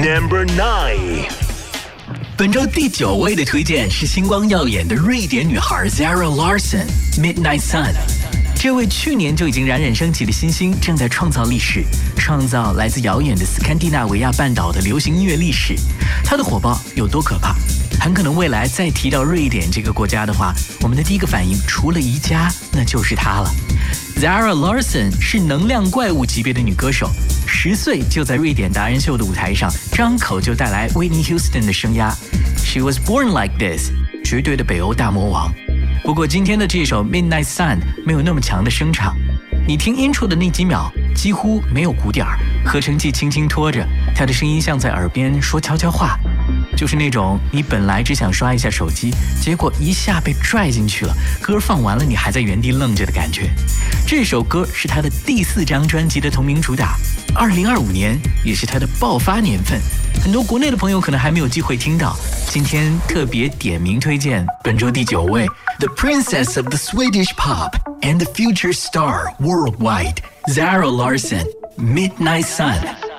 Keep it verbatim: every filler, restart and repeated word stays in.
Number nine。 本周第九位的推荐是星光耀眼的瑞典女孩 Zara Larsson Midnight Sun。这位去年就已经冉冉升起的新星正在创造历史，创造来自遥远的斯堪的纳维亚半岛的流行音乐历史。她的火爆有多可怕？很可能未来再提到瑞典这个国家的话，我们的第一个反应除了宜家，那就是她了。Zara Larsson 是能量怪物级别的女歌手，十岁就在瑞典达人秀的舞台上张口就带来 Whitney Houston 的声压。She was born like this， 绝对的北欧大魔王。不过今天的这首 Midnight Sun 没有那么强的声场，你听 intro 的那几秒几乎没有鼓点儿，合成器轻轻拖着，她的声音像在耳边说悄悄话，就是那种你本来只想刷一下手机，结果一下被拽进去了，歌放完了你还在原地愣着的感觉。这首歌是她的第四张专辑的同名主打，二零二五年也是她的爆发年份，很多国内的朋友可能还没有机会听到，今天特别点名推荐本周第九位 The Princess of the Swedish Pop and the Future Star Worldwide Zara Larsson Midnight Sun。